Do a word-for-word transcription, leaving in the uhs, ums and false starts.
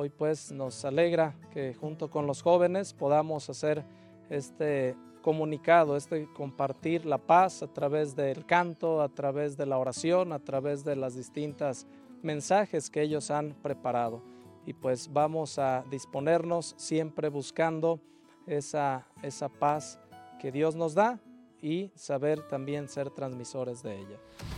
Hoy pues nos alegra que junto con los jóvenes podamos hacer este comunicado, este compartir la paz a través del canto, a través de la oración, a través de las distintas mensajes que ellos han preparado. Y pues vamos a disponernos siempre buscando esa, esa paz que Dios nos da y saber también ser transmisores de ella.